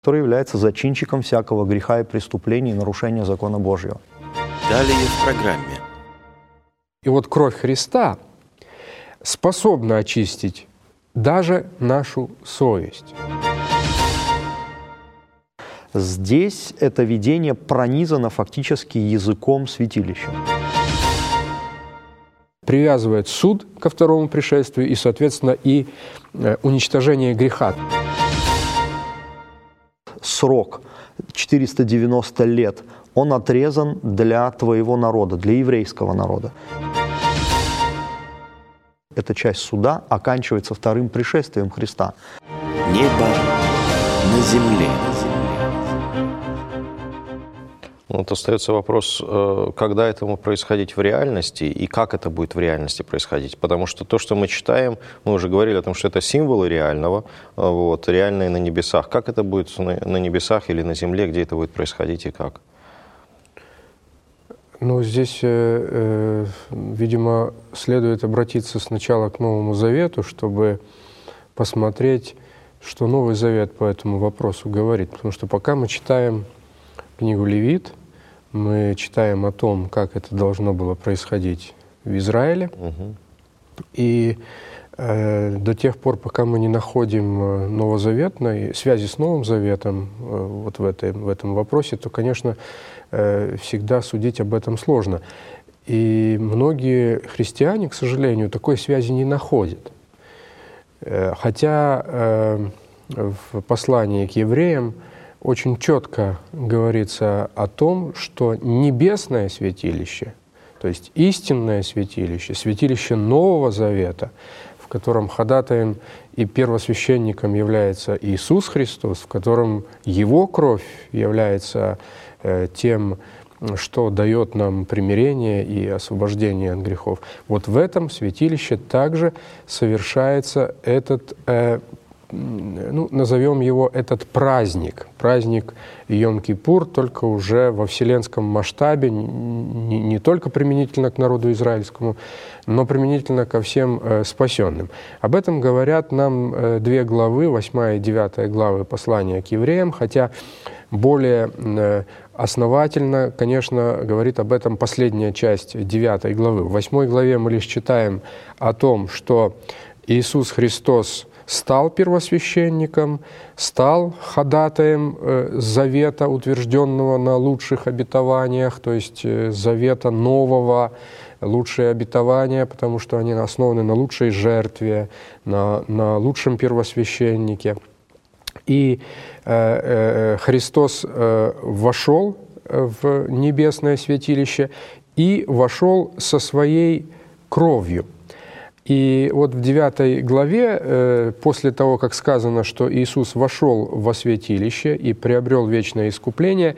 который является зачинщиком всякого греха и преступления и нарушения закона Божьего. Далее в программе. И вот кровь Христа способна очистить даже нашу совесть. Здесь это видение пронизано фактически языком святилища. Привязывает суд ко второму пришествию и, соответственно, и уничтожение греха. Срок 490 лет, он отрезан для твоего народа, для еврейского народа. Эта часть суда оканчивается вторым пришествием Христа. Небо на земле. Вот остается вопрос, когда этому происходить в реальности и как это будет в реальности происходить. Потому что то, что мы читаем, мы уже говорили о том, что это символы реального, вот, реальные на небесах. Как это будет на небесах или на земле, где это будет происходить и как? Ну, здесь, видимо, следует обратиться сначала к Новому Завету, чтобы посмотреть, что Новый Завет по этому вопросу говорит. Потому что пока мы читаем книгу Левит, мы читаем о том, как это должно было происходить в Израиле. И до тех пор, пока мы не находим новозаветной связи с Новым Заветом вот в этом вопросе, то, конечно, всегда судить об этом сложно. И многие христиане, к сожалению, такой связи не находят. Хотя в послании к евреям очень четко говорится о том, что небесное святилище, то есть истинное святилище, святилище Нового Завета, в котором ходатаем и первосвященником является Иисус Христос, в котором Его кровь является тем, что дает нам примирение и освобождение от грехов. Вот в этом святилище также совершается этот назовем его этот праздник Йом-Кипур, только уже во вселенском масштабе, не только применительно к народу израильскому, но применительно ко всем спасенным. Об этом говорят нам 2 главы, 8 и 9 главы послания к евреям, хотя более основательно, конечно, говорит об этом последняя часть 9 главы. В 8 главе мы лишь читаем о том, что Иисус Христос стал первосвященником, стал ходатаем завета, утвержденного на лучших обетованиях, то есть завета нового, лучшие обетования, потому что они основаны на лучшей жертве, на лучшем первосвященнике. И Христос вошел в небесное святилище и вошел со своей кровью. И вот в 9 главе, после того, как сказано, что Иисус вошел во святилище и приобрел вечное искупление,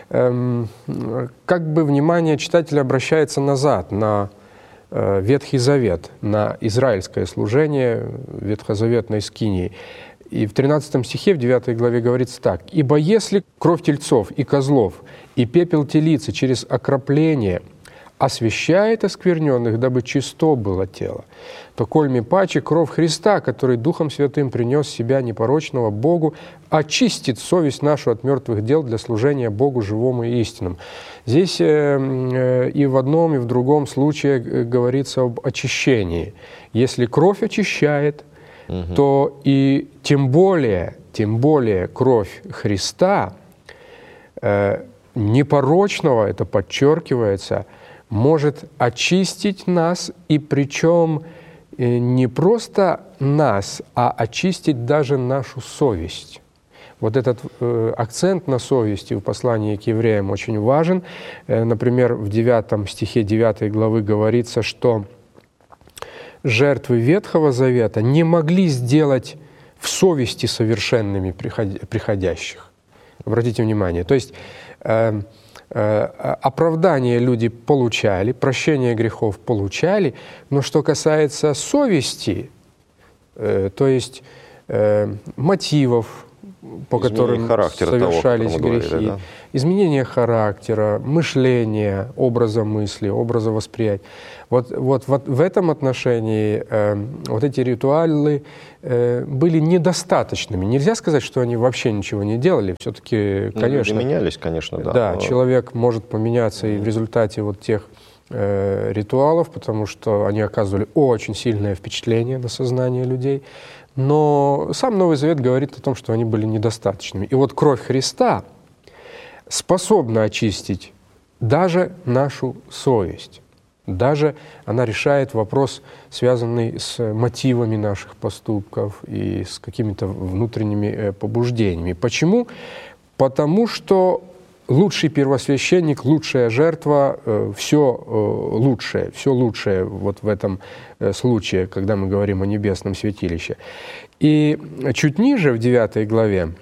как бы внимание читателя обращается назад, на Ветхий Завет, на израильское служение ветхозаветной скинии. И в 13 стихе, в 9 главе говорится так: «Ибо если кровь тельцов и козлов и пепел телицы через окропление освящает оскверненных, дабы чисто было тело, то кольми паче кровь Христа, который Духом Святым принес себя непорочного Богу, очистит совесть нашу от мертвых дел для служения Богу живому и истинному». Здесь и в одном, и в другом случае говорится об очищении. Если кровь очищает, то и тем более кровь Христа, непорочного, это подчеркивается, может очистить нас, и причем не просто нас, а очистить даже нашу совесть. Вот этот акцент на совести в послании к евреям очень важен. Например, в 9 стихе 9 главы говорится, что жертвы Ветхого Завета не могли сделать в совести совершенными приходящих. Обратите внимание. То есть оправдание люди получали, прощение грехов получали, но что касается совести, то есть мотивов, по которым совершались грехи. Изменение характера, мышления, образа мысли, образа восприятия. Вот в этом отношении вот эти ритуалы были недостаточными. Нельзя сказать, что они вообще ничего не делали. Все-таки, конечно... Люди менялись, конечно, да. Да, человек может поменяться и в результате вот тех ритуалов, потому что они оказывали очень сильное впечатление на сознание людей. Но сам Новый Завет говорит о том, что они были недостаточными. И вот кровь Христа способна очистить даже нашу совесть. Даже она решает вопрос, связанный с мотивами наших поступков и с какими-то внутренними побуждениями. Почему? Потому что лучший первосвященник, лучшая жертва, все лучшее вот в этом случае, когда мы говорим о небесном святилище. И чуть ниже, в 9 главе,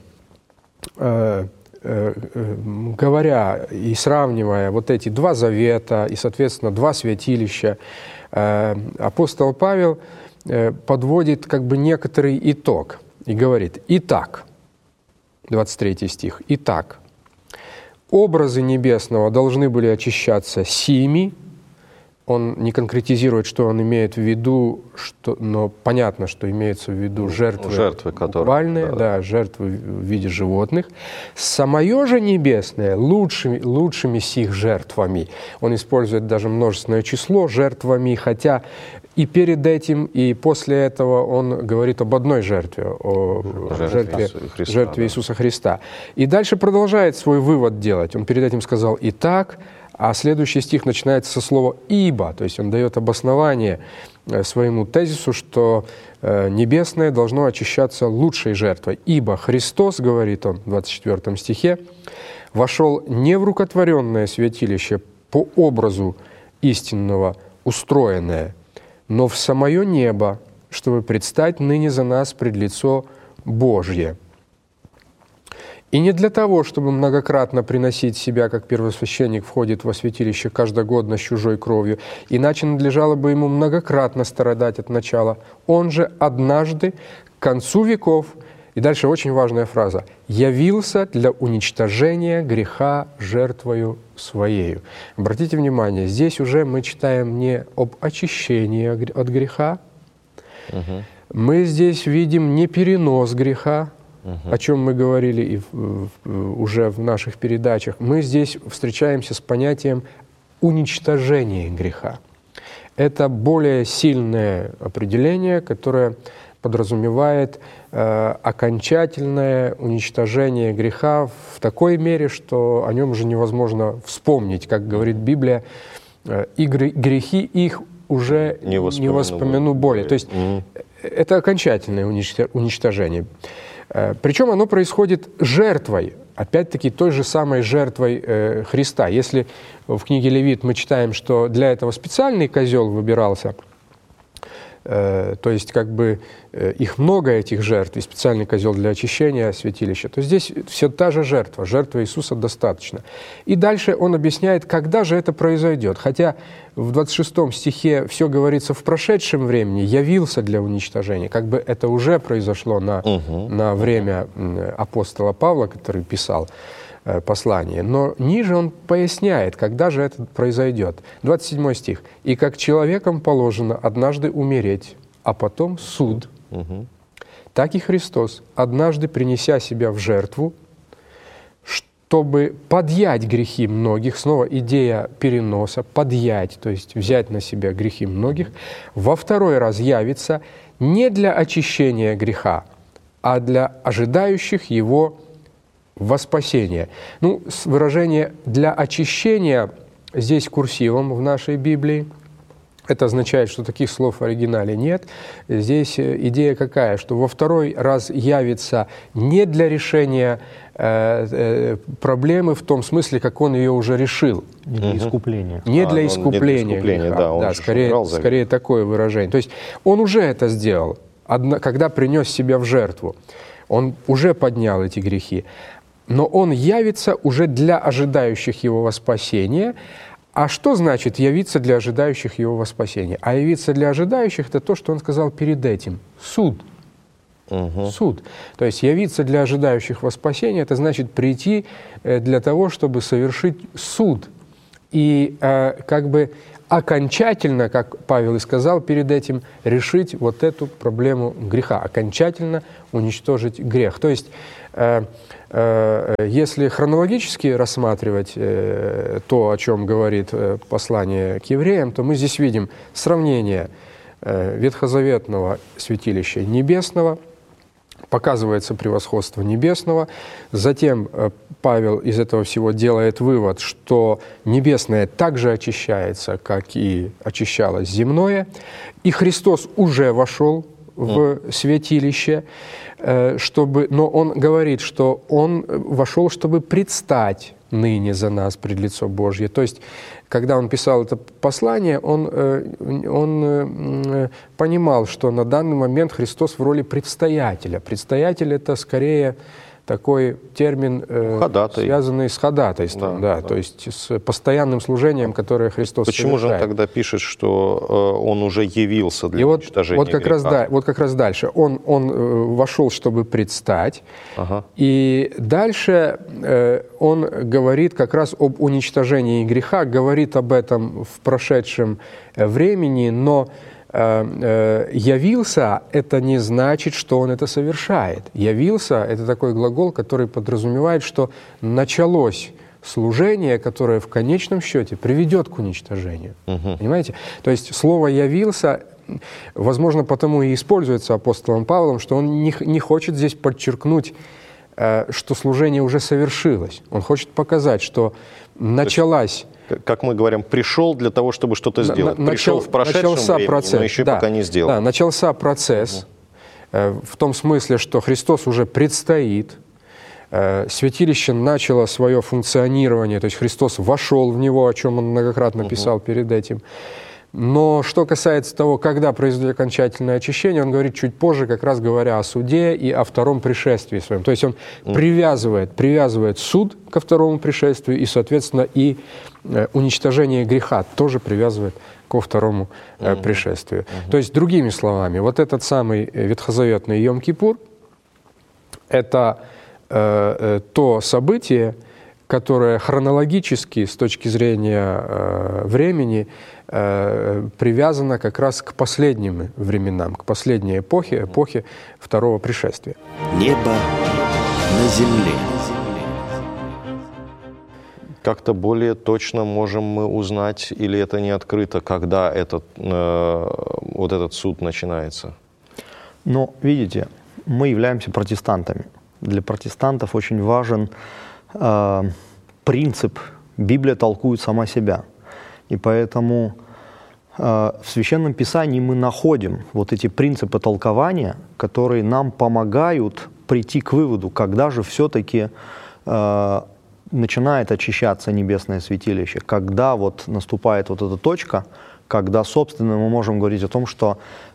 говоря и сравнивая вот эти два завета и, соответственно, два святилища, апостол Павел подводит как бы некоторый итог и говорит: «Итак», 23 стих, «Итак, образы небесного должны были очищаться сими». Он не конкретизирует, что он имеет в виду, но понятно, что имеется в виду жертвы буквальные, да, жертвы в виде животных. «Самое же небесное лучшими сих жертвами». Он использует даже множественное число жертвами, хотя и перед этим, и после этого он говорит об одной жертве, о жертве Иисуса Христа. И дальше продолжает свой вывод делать. Он перед этим сказал «итак», а следующий стих начинается со слова «ибо», то есть он дает обоснование своему тезису, что небесное должно очищаться лучшей жертвой. «Ибо Христос, — говорит он в 24 стихе, — вошел не в рукотворенное святилище по образу истинного устроенное, но в самое небо, чтобы предстать ныне за нас пред лицо Божье. И не для того, чтобы многократно приносить себя, как первосвященник входит во святилище каждогодно с чужой кровью, иначе надлежало бы ему многократно страдать от начала. Он же однажды, к концу веков, и дальше очень важная фраза, явился для уничтожения греха жертвою своею». Обратите внимание, здесь уже мы читаем не об очищении от греха, мы здесь видим не перенос греха, о чем мы говорили уже в наших передачах. Мы здесь встречаемся с понятием уничтожения греха. Это более сильное определение, которое подразумевает окончательное уничтожение греха в такой мере, что о нем уже невозможно вспомнить. Как говорит Библия, и грехи их уже не воспомяну более. То есть это окончательное уничтожение. Причем оно происходит жертвой, опять-таки той же самой жертвой Христа. Если в книге Левит мы читаем, что для этого специальный козел выбирался, то есть как бы их много, этих жертв, и специальный козел для очищения святилища, то здесь все та же жертва, жертва Иисуса достаточно. И дальше он объясняет, когда же это произойдет. Хотя в 26 стихе все говорится в прошедшем времени, явился для уничтожения, как бы это уже произошло на время апостола Павла, который писал послание. Но ниже он поясняет, когда же это произойдет. 27 стих. «И как человеком положено однажды умереть, а потом суд, так и Христос, однажды принеся себя в жертву, чтобы подъять грехи многих», снова идея переноса, подъять, то есть взять на себя грехи многих, во второй раз явится не для очищения греха, а для ожидающих его во спасение. Ну, выражение «для очищения» здесь курсивом в нашей Библии. Это означает, что таких слов в оригинале нет. Здесь идея какая? Что во второй раз явится не для решения проблемы в том смысле, как он ее уже решил. Не для искупления. Не для искупления греха. Да, скорее такое выражение. То есть он уже это сделал, когда принес себя в жертву. Он уже поднял эти грехи. Но он явится уже для ожидающих его во спасение. А что значит явиться для ожидающих его во спасение? А явиться для ожидающих — это то, что он сказал перед этим. Суд. Суд. То есть явиться для ожидающих во спасение, это значит прийти для того, чтобы совершить суд. И как бы окончательно, как Павел и сказал перед этим, решить вот эту проблему греха, окончательно уничтожить грех. То есть, если хронологически рассматривать то, о чем говорит послание к евреям, то мы здесь видим сравнение ветхозаветного святилища небесного, показывается превосходство небесного. Затем Павел из этого всего делает вывод, что небесное также очищается, как и очищалось земное. И Христос уже вошел в святилище, но Он говорит, что Он вошел, чтобы предстать ныне за нас пред лицо Божье. То есть, когда он писал это послание, он понимал, что на данный момент Христос в роли предстоятеля. Предстоятель — это скорее такой термин, связанный с ходатайством, да, то есть с постоянным служением, которое Христос Почему совершает. же он тогда пишет, что он уже явился для уничтожения греха? Вот как раз дальше. Он вошел, чтобы предстать, и дальше он говорит как раз об уничтожении греха, говорит об этом в прошедшем времени, но «явился» — это не значит, что он это совершает. «Явился» — это такой глагол, который подразумевает, что началось служение, которое в конечном счете приведет к уничтожению. Понимаете? То есть слово «явился», возможно, потому и используется апостолом Павлом, что он не хочет здесь подчеркнуть, что служение уже совершилось. Он хочет показать, что началась... Как мы говорим, пришел для того, чтобы что-то сделать. Пришел в прошедшем времени, процесс, но еще пока не сделал. Да, начался процесс в том смысле, что Христос уже предстоит, святилище начало свое функционирование, то есть Христос вошел в него, о чем он многократно писал перед этим. Но что касается того, когда произойдет окончательное очищение, он говорит чуть позже, как раз говоря о суде и о втором пришествии своем. То есть он привязывает суд ко второму пришествию и, соответственно, и уничтожение греха тоже привязывает ко второму пришествию. То есть, другими словами, вот этот самый ветхозаветный Йом-Кипур — это то событие, которое хронологически, с точки зрения времени, привязано как раз к последним временам, к последней эпохе второго пришествия. Небо на земле. Как-то более точно можем мы узнать, или это не открыто, когда вот этот суд начинается? Но, видите, мы являемся протестантами. Для протестантов очень важен принцип «Библия толкует сама себя». И поэтому в Священном Писании мы находим вот эти принципы толкования, которые нам помогают прийти к выводу, когда же все-таки начинает очищаться небесное святилище, когда вот наступает вот эта точка, когда, собственно, мы можем говорить о том, что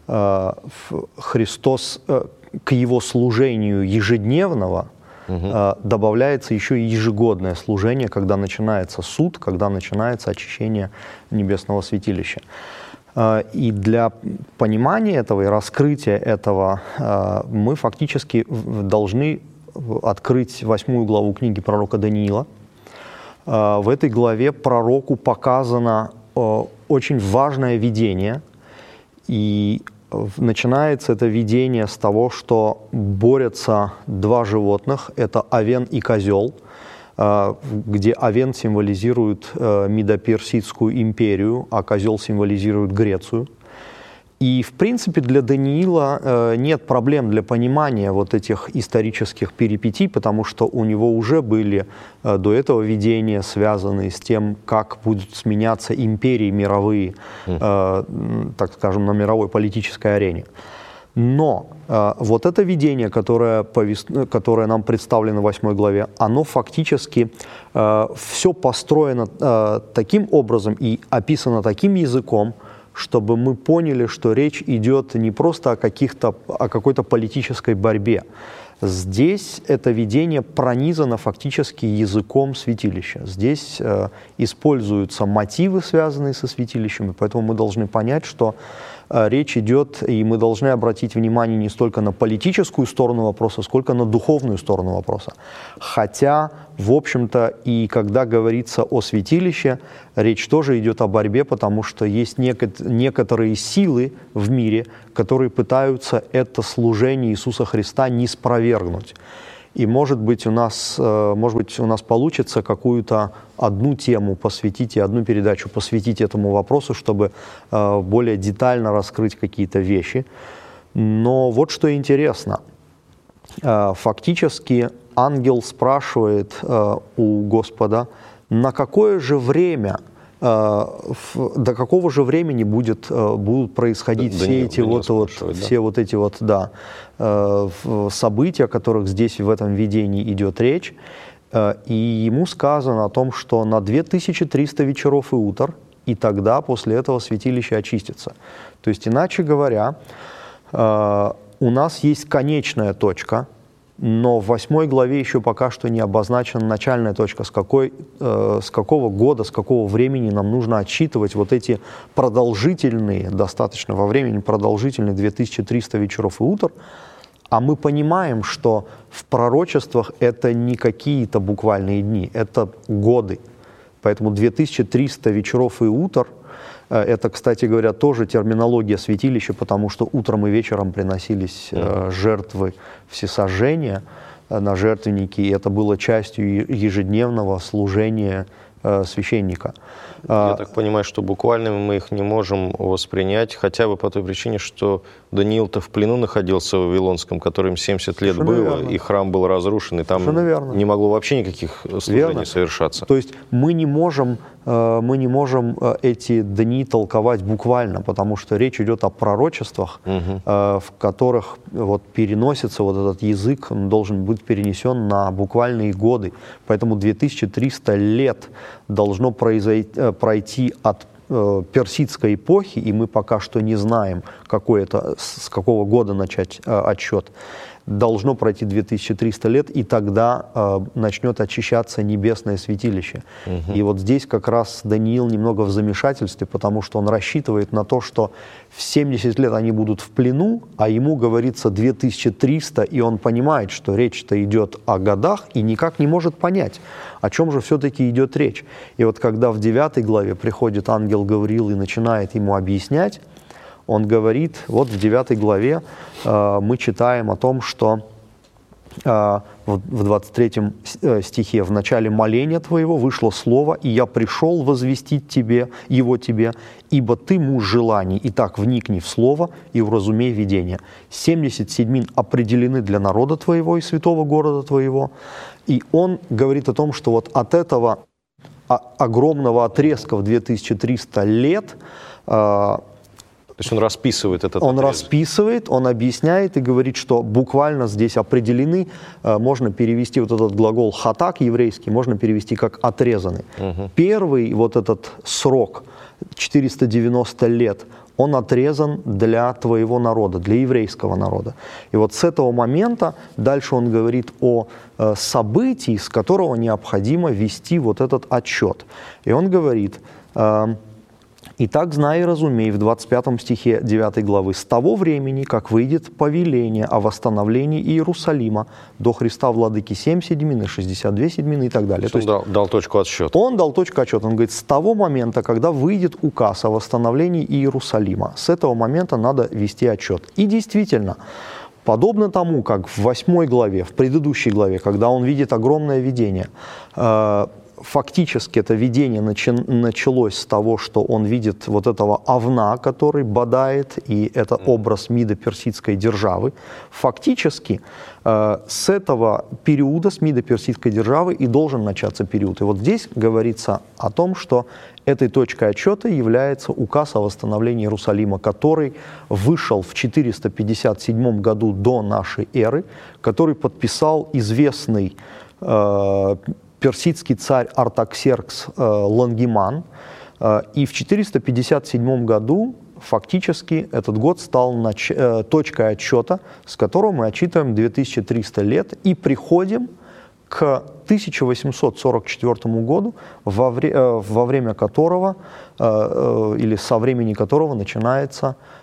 Христос к Его служению ежедневного добавляется еще и ежегодное служение, когда начинается суд, когда начинается очищение небесного святилища. И для понимания этого и раскрытия этого мы фактически должны открыть 8 главу книги пророка Даниила. В этой главе пророку показано очень важное видение, и начинается это видение с того, что борются два животных, это овен и козел, где овен символизирует Медо-Персидскую империю, а козел символизирует Грецию. И, в принципе, для Даниила нет проблем для понимания вот этих исторических перипетий, потому что у него уже были до этого видения, связанные с тем, как будут сменяться империи мировые, так скажем, на мировой политической арене. Но вот это видение, которое нам представлено в 8 главе, оно фактически все построено таким образом и описано таким языком, чтобы мы поняли, что речь идет не просто о какой-то политической борьбе. Здесь это видение пронизано фактически языком святилища. Здесь используются мотивы, связанные со святилищем, и поэтому мы должны понять, что речь идет, и мы должны обратить внимание не столько на политическую сторону вопроса, сколько на духовную сторону вопроса. Хотя, в общем-то, и когда говорится о святилище, речь тоже идет о борьбе, потому что есть некоторые силы в мире, которые пытаются это служение Иисуса Христа не спровергнуть. И, может быть, у нас получится какую-то одну тему посвятить и одну передачу посвятить этому вопросу, чтобы более детально раскрыть какие-то вещи. Но вот что интересно. Фактически ангел спрашивает у Господа, на какое же время, до какого же времени будут происходить все эти события, о которых здесь в этом видении идет речь. И ему сказано о том, что на 2300 вечеров и утр, и тогда после этого святилище очистится. То есть, иначе говоря, у нас есть конечная точка, но в 8 главе еще пока что не обозначена начальная точка, с какого года, с какого времени нам нужно отсчитывать вот эти продолжительные, достаточно во времени продолжительные 2300 вечеров и утр. А мы понимаем, что в пророчествах это не какие-то буквальные дни, это годы. Поэтому 2300 вечеров и утр – это, кстати говоря, тоже терминология святилища, потому что утром и вечером приносились жертвы всесожжения на жертвенники, и это было частью ежедневного служения священника. Я так понимаю, что буквально мы их не можем воспринять, хотя бы по той причине, что Даниил-то в плену находился в Вавилонском, которым 70 лет было, и храм был разрушен, и там не могло вообще никаких служений совершаться. То есть мы не можем эти дни толковать буквально, потому что речь идет о пророчествах, в которых переносится вот этот язык, он должен быть перенесен на буквальные годы. Поэтому 2300 лет должно пройти от персидской эпохи, и мы пока что не знаем, с какого года начать отсчет. Должно пройти 2300 лет, и тогда начнет очищаться небесное святилище. И вот здесь как раз Даниил немного в замешательстве, потому что он рассчитывает на то, что в 70 лет они будут в плену, а ему говорится 2300, и он понимает, что речь-то идет о годах, и никак не может понять, о чем же все-таки идет речь. И вот когда в 9 главе приходит ангел Гавриил и начинает ему объяснять, он говорит, вот в 9 главе мы читаем о том, что в 23 стихе: «В начале моления твоего вышло слово, и я пришел возвестить его тебе, ибо ты муж желаний. Итак, вникни в слово и уразумей видение. 70 седьмин определены для народа твоего и святого города твоего». И он говорит о том, что вот от этого огромного отрезка в 2300 лет то есть он расписывает этот Он отрезок. расписывает, он объясняет и говорит, что буквально здесь определены, можно перевести вот этот глагол «хатак» еврейский, можно перевести как «отрезанный». Первый вот этот срок, 490 лет, он отрезан для твоего народа, для еврейского народа. И вот с этого момента дальше он говорит о событии, с которого необходимо вести вот этот отчет. И он говорит: «Итак, знай и разумей», в 25 стихе 9 главы, «с того времени, как выйдет повеление о восстановлении Иерусалима до Христа Владыки 7 седьмин, 62 седьмины» и так далее. То есть он дал точку отсчета. Он дал точку отсчета. Он говорит, с того момента, когда выйдет указ о восстановлении Иерусалима, с этого момента надо вести отчет. И действительно, подобно тому, как в 8 главе, в предыдущей главе, когда он видит огромное видение, фактически это видение началось с того, что он видит вот этого овна, который бодает, и это образ мидо-персидской державы. Фактически с этого периода, с мидо-персидской державы и должен начаться период. И вот здесь говорится о том, что этой точкой отсчета является указ о восстановлении Иерусалима, который вышел в 457 году до нашей эры, который подписал известный персидский царь Артаксеркс Лангиман, и в 457 году фактически этот год стал точкой отсчета, с которого мы отсчитываем 2300 лет и приходим к 1844 году, во время которого, или со времени которого начинается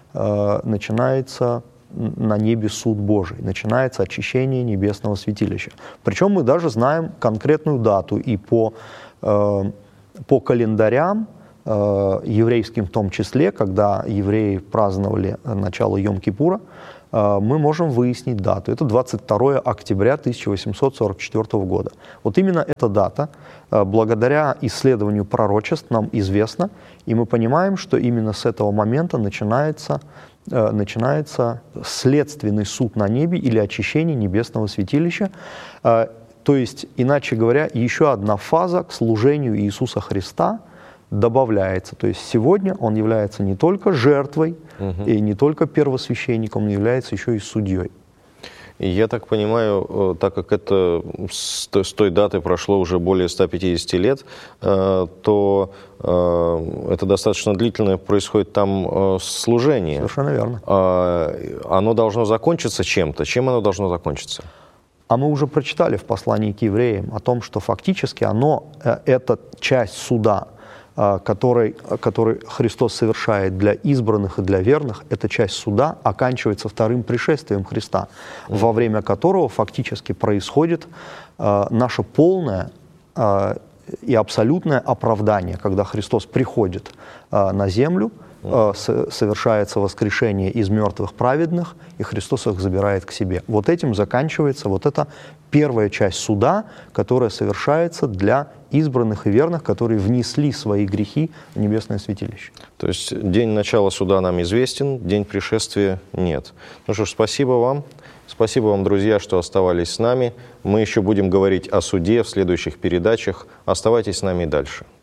начинается на небе суд Божий, начинается очищение небесного святилища. Причем мы даже знаем конкретную дату, и по календарям, еврейским в том числе, когда евреи праздновали начало Йом-Кипура, мы можем выяснить дату. Это 22 октября 1844 года. Вот именно эта дата, благодаря исследованию пророчеств, нам известна, и мы понимаем, что именно с этого момента начинается следственный суд на небе или очищение небесного святилища. То есть, иначе говоря, еще одна фаза к служению Иисуса Христа добавляется. То есть сегодня он является не только жертвой и не только первосвященником, он является еще и судьей. Я так понимаю, так как это с той даты прошло уже более 150 лет, то это достаточно длительное происходит там служение. Совершенно верно. Оно должно закончиться чем-то. Чем оно должно закончиться? А мы уже прочитали в послании к евреям о том, что фактически это часть суда, который Христос совершает для избранных и для верных, эта часть суда оканчивается вторым пришествием Христа, во время которого фактически происходит наше полное и абсолютное оправдание, когда Христос приходит на землю, совершается воскрешение из мертвых праведных, и Христос их забирает к себе. Вот этим заканчивается вот эта первая часть суда, которая совершается для избранных и верных, которые внесли свои грехи в небесное святилище. То есть день начала суда нам известен, день пришествия нет. Ну что ж, спасибо вам. Спасибо вам, друзья, что оставались с нами. Мы еще будем говорить о суде в следующих передачах. Оставайтесь с нами и дальше.